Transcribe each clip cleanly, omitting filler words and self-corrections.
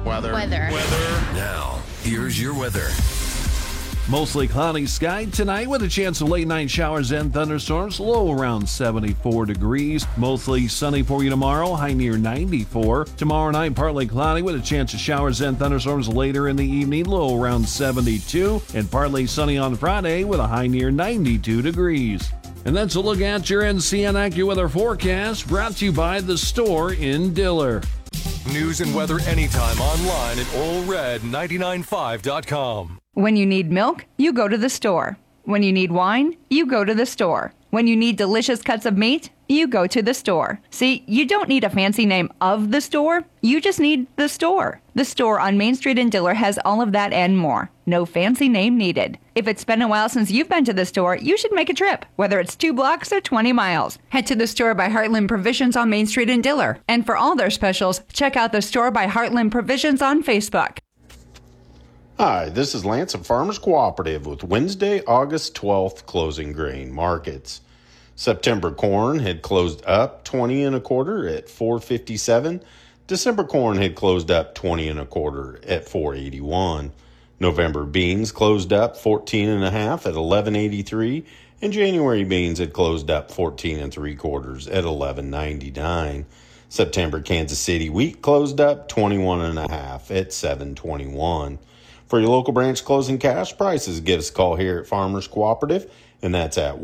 Weather. Now, here's your weather. Mostly cloudy sky tonight with a chance of late night showers and thunderstorms, low around 74 degrees. Mostly sunny for you tomorrow, high near 94. Tomorrow night, partly cloudy with a chance of showers and thunderstorms later in the evening, low around 72. And partly sunny on Friday with a high near 92 degrees. And that's a look at your NCN AccuWeather forecast, brought to you by The Store in Diller. News and weather anytime online at allred995.com. When you need milk, you go to the store. When you need wine, you go to the store. When you need delicious cuts of meat, you go to the store. See, you don't need a fancy name of the store. You just need the store. The store on Main Street in Diller has all of that and more. No fancy name needed. If it's been a while since you've been to the store, you should make a trip, whether it's 2 blocks or 20 miles. Head to the store by Heartland Provisions on Main Street in Diller. And for all their specials, check out the store by Heartland Provisions on Facebook. Hi, this is Lance of Farmers Cooperative with Wednesday, August 12th closing grain markets. September corn had closed up 20 1/4 at $4.57. December corn had closed up 20 1/4 at $4.81. November beans closed up 14 1/2 at $11.83, and January beans had closed up 14 3/4 at $11.99. September Kansas City wheat closed up 21 1/2 at $7.21. For your local branch closing cash prices, give us a call here at Farmers Cooperative, and that's at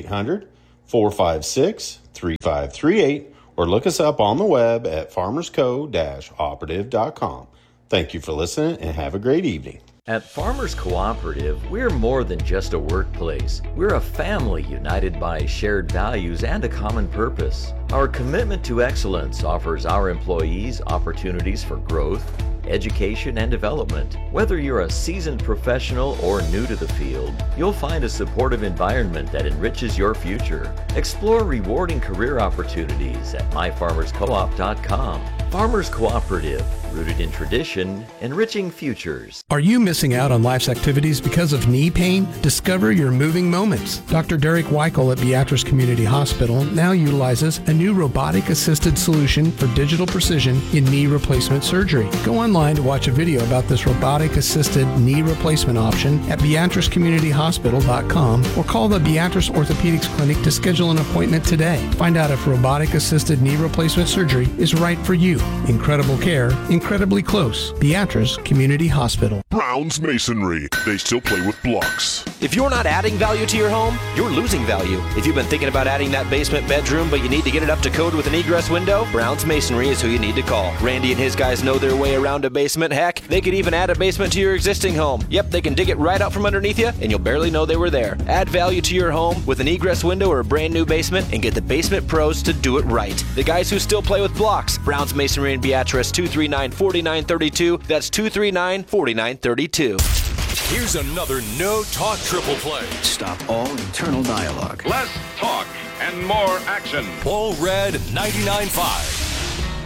1-800-456-3538, or look us up on the web at farmersco-operative.com. Thank you for listening, and have a great evening. At Farmers Cooperative, we're more than just a workplace. We're a family united by shared values and a common purpose. Our commitment to excellence offers our employees opportunities for growth, education, and development. Whether you're a seasoned professional or new to the field, you'll find a supportive environment that enriches your future. Explore rewarding career opportunities at myfarmerscoop.com. Farmers Cooperative, rooted in tradition, enriching futures. Are you missing out on life's activities because of knee pain? Discover your moving moments. Dr. Derek Weichel at Beatrice Community Hospital now utilizes a new robotic-assisted solution for digital precision in knee replacement surgery. Go online to watch a video about this robotic-assisted knee replacement option at beatricecommunityhospital.com or call the Beatrice Orthopedics Clinic to schedule an appointment today. Find out if robotic-assisted knee replacement surgery is right for you. Incredible care, incredibly close. Beatrice Community Hospital. Brown's Masonry. They still play with blocks. If you're not adding value to your home, you're losing value. If you've been thinking about adding that basement bedroom, but you need to get it up to code with an egress window, Brown's Masonry is who you need to call. Randy and his guys know their way around a basement. Heck, they could even add a basement to your existing home. Yep, they can dig it right out from underneath you, and you'll barely know they were there. Add value to your home with an egress window or a brand new basement, and get the basement pros to do it right. The guys who still play with blocks. Brown's Masonry in Beatrice, 239-4932. That's 239-4932. Here's another No Talk Triple Play. Stop all internal dialogue. Less talk and more action. All Red 99.5.